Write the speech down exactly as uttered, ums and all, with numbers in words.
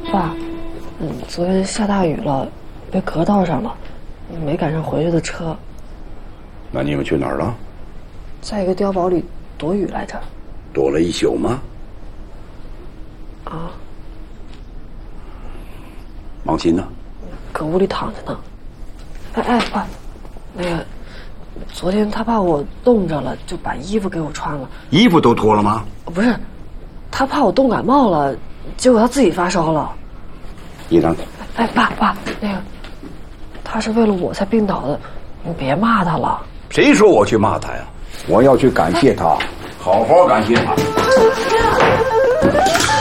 爸，嗯，昨天下大雨了，被隔道上了，没赶上回去的车。 那你们去哪儿了？ 在一个碉堡里躲雨来着。 躲了一宿吗？ 啊。 王鑫呢？ 搁屋里躺着呢。哎哎，爸，那个，昨天他怕我冻着了，就把衣服给我穿了。 衣服都脱了吗？ 不是，他怕我冻感冒了，结果他自己发烧了。 你让他。 哎，爸爸，那个，他是为了我才病倒的，你别骂他了。 谁说我去骂他呀？我要去感谢他，好好感谢他。